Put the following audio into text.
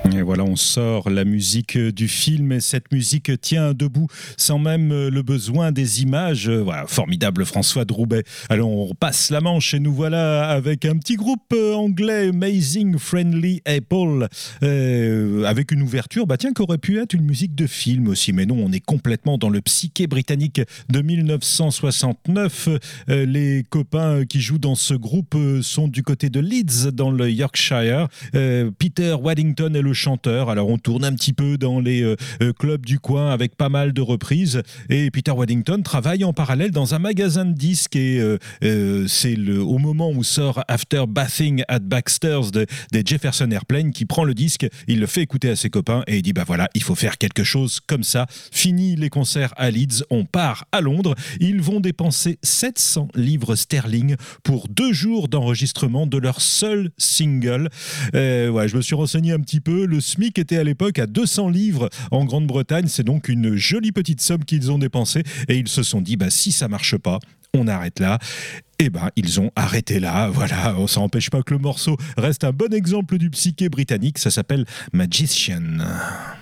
Et voilà, on sort la musique du film et cette musique tient debout sans même le besoin des images. Voilà, formidable François Droubet. Alors on passe la Manche et nous voilà avec un petit groupe anglais, Amazing Friendly Apple, avec une ouverture, tiens, qu'aurait pu être une musique de film aussi. Mais non, on est complètement dans le psyché britannique de 1969. Les copains qui jouent dans ce groupe sont du côté de Leeds, dans le Yorkshire. Peter Waddington est le chanteur. Alors on tourne un petit peu dans les clubs du coin avec pas mal de reprises et Peter Waddington travaille en parallèle dans un magasin de disques et c'est au moment où sort After Bathing at Baxter's des Jefferson Airplane qui prend le disque, il le fait écouter à ses copains et il dit voilà, il faut faire quelque chose comme ça. Fini les concerts à Leeds, on part à Londres. Ils vont dépenser 700 livres sterling pour 2 jours d'enregistrement de leur seul single. Je me suis renseigné un petit peu. Le SMIC était à l'époque à 200 livres en Grande-Bretagne. C'est donc une jolie petite somme qu'ils ont dépensée et ils se sont dit si ça marche pas, on arrête là. Ils ont arrêté là. Voilà, ça n'empêche pas que le morceau reste un bon exemple du psyché britannique. Ça s'appelle Magician.